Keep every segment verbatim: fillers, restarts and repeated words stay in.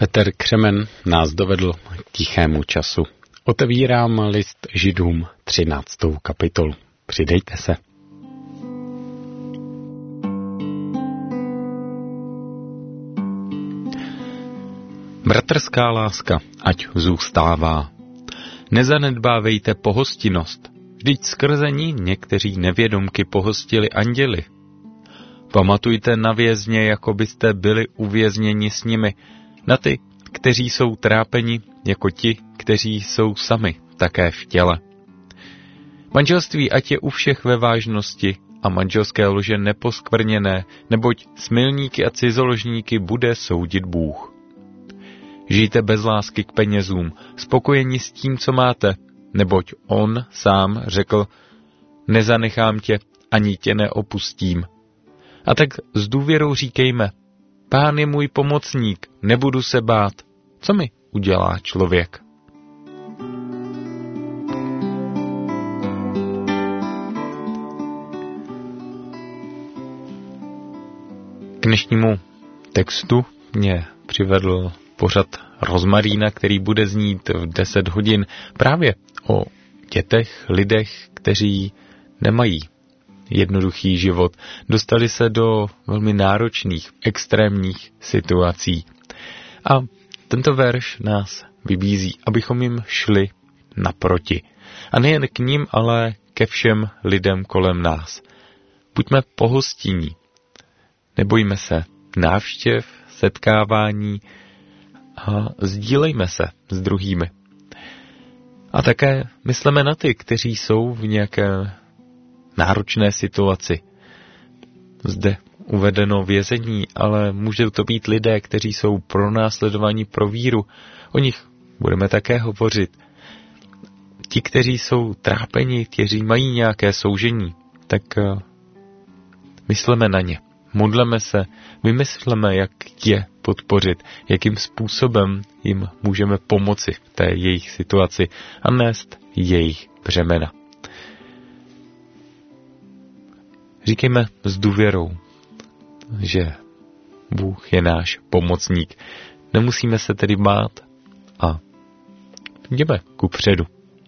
Petr Křemen nás dovedl k tichému času. Otevírám list Židům třináctou kapitolu. Přidejte se. Bratrská láska, ať zůstává. Nezanedbávejte pohostinnost, vždyť skrze ní někteří nevědomky pohostili anděli. Pamatujte na vězně, jako byste byli uvězněni s nimi, na ty, kteří jsou trápeni, jako ti, kteří jsou sami, také v těle. Manželství ať je u všech ve vážnosti a manželské lože neposkvrněné, neboť smilníky a cizoložníky bude soudit Bůh. Žijte bez lásky k penězům, spokojeni s tím, co máte, neboť on sám řekl, nezanechám tě, ani tě neopustím. A tak s důvěrou říkejme, Pán je můj pomocník, nebudu se bát. Co mi udělá člověk? K dnešnímu textu mě přivedl pořad Rozmarína, který bude znít v deset hodin právě o dětech, lidech, kteří nemají jednoduchý život. Dostali se do velmi náročných, extrémních situací. A tento verš nás vybízí, abychom jim šli naproti. A nejen k ním, ale ke všem lidem kolem nás. Buďme pohostinní. Nebojme se návštěv, setkávání a sdílejme se s druhými. A také mysleme na ty, kteří jsou v nějaké náročné situaci. Zde uvedeno vězení, ale můžou to být lidé, kteří jsou pronásledovaní pro víru. O nich budeme také hovořit. Ti, kteří jsou trápeni, kteří mají nějaké soužení, tak uh, mysleme na ně. Modleme se, vymysleme, jak je podpořit, jakým způsobem jim můžeme pomoci v té jejich situaci a nést jejich břemena. Říkejme s důvěrou, že Bůh je náš pomocník. Nemusíme se tedy bát a jdeme kupředu.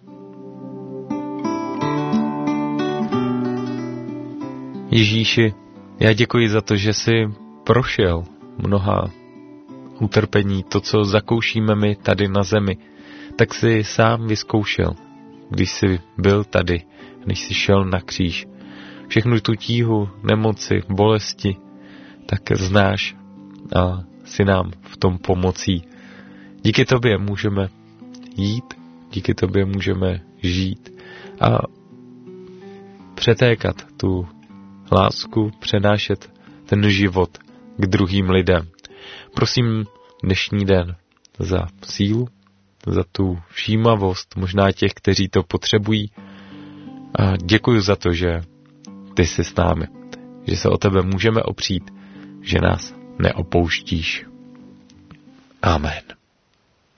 Ježíši, já děkuji za to, že jsi prošel mnoha utrpení, to, co zakoušíme my tady na zemi, tak jsi sám vyzkoušel, když jsi byl tady, když jsi šel na kříž. Všechnu tu tíhu, nemoci, bolesti, tak znáš a si nám v tom pomocí. Díky tobě můžeme jít, díky tobě můžeme žít a přetékat tu lásku, přenášet ten život k druhým lidem. Prosím dnešní den za sílu, za tu všímavost, možná těch, kteří to potřebují. A děkuji za to, že ty jsi s námi, že se o tebe můžeme opřít, že nás neopouštíš. Amen.